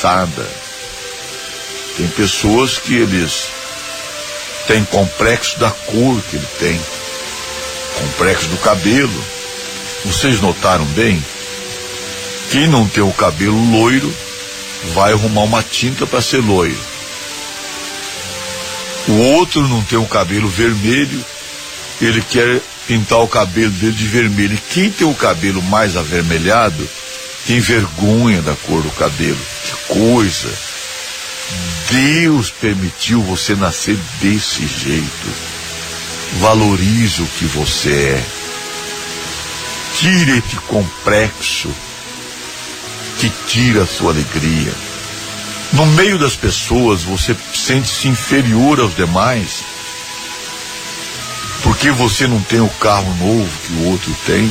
complexada. Tem pessoas que eles têm complexo da cor que ele tem, complexo do cabelo. Vocês notaram bem? Quem não tem o cabelo loiro vai arrumar uma tinta para ser loiro. O outro não tem o cabelo vermelho, ele quer pintar o cabelo dele de vermelho. E quem tem o cabelo mais avermelhado tem vergonha da cor do cabelo. Que coisa! Deus permitiu você nascer desse jeito. Valorize o que você é. Tire esse complexo que tira a sua alegria. No meio das pessoas você sente-se inferior aos demais porque você não tem o carro novo que o outro tem,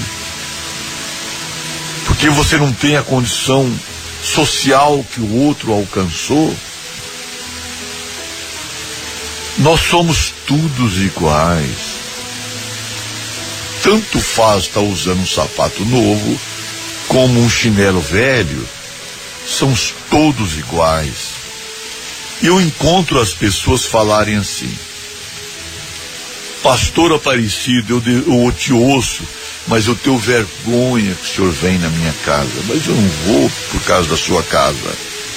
porque você não tem a condição social que o outro alcançou. Nós somos todos iguais. Tanto faz estar usando um sapato novo como um chinelo velho, somos todos iguais. Eu encontro as pessoas falarem assim: pastor Aparecido, eu te ouço, mas eu tenho vergonha que o senhor vem na minha casa. Mas eu não vou por causa da sua casa.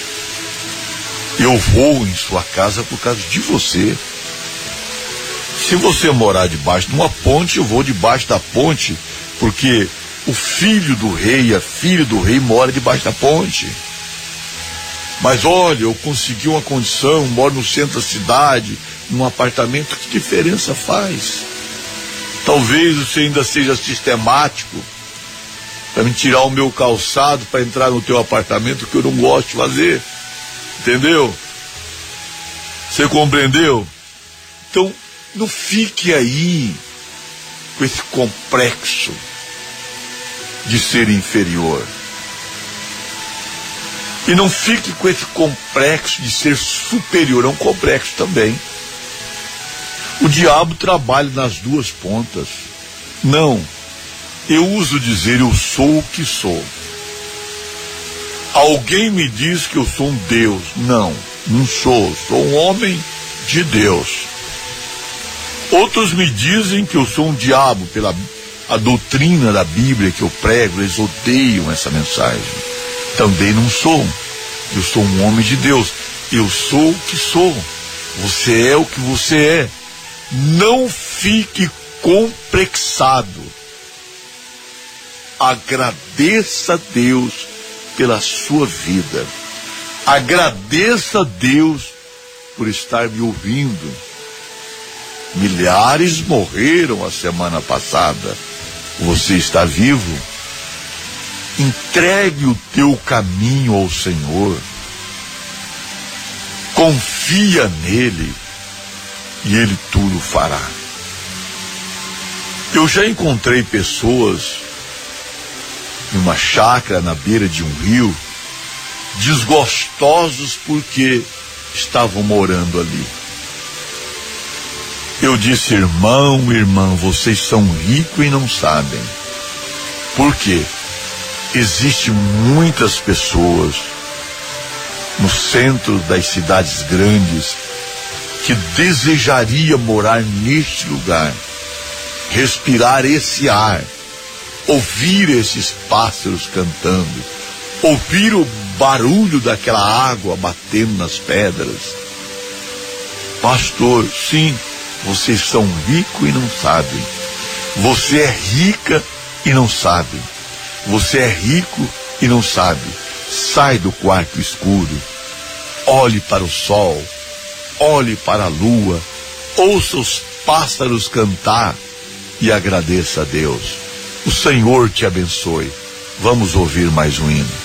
Eu vou em sua casa por causa de você. Se você morar debaixo de uma ponte, eu vou debaixo da ponte, porque o filho do rei e a filha do rei mora debaixo da ponte. Mas olha, eu consegui uma condição, moro no centro da cidade, num apartamento, que diferença faz? Talvez você ainda seja sistemático para me tirar o meu calçado para entrar no teu apartamento, que eu não gosto de fazer. Entendeu? Você compreendeu? Então, não fique aí com esse complexo de ser inferior. E não fique com esse complexo de ser superior. É um complexo também. O diabo trabalha nas duas pontas. Não. Eu uso dizer: eu sou o que sou. Alguém me diz que eu sou um Deus. Não, não sou. Sou um homem de Deus. Outros me dizem que eu sou um diabo pela a doutrina da Bíblia que eu prego. Eles odeiam essa mensagem. Também não sou. Eu sou um homem de Deus. Eu sou o que sou. Você é o que você é. Não fique complexado. Agradeça a Deus pela sua vida. Agradeça a Deus por estar me ouvindo. Milhares morreram a semana passada. Você está vivo? Entregue o teu caminho ao Senhor. Confia nele e ele tudo fará. Eu já encontrei pessoas em uma chácara na beira de um rio, desgostosos porque estavam morando ali. Eu disse: irmão, irmã, vocês são ricos e não sabem. Por quê? Existem muitas pessoas no centro das cidades grandes que desejaria morar neste lugar, respirar esse ar, ouvir esses pássaros cantando, ouvir o barulho daquela água batendo nas pedras. Pastor, sim, vocês são ricos e não sabem. Você é rica e não sabe. Você é rico e não sabe. Sai do quarto escuro. Olhe para o sol. Olhe para a lua. Ouça os pássaros cantar e agradeça a Deus. O Senhor te abençoe. Vamos ouvir mais um hino.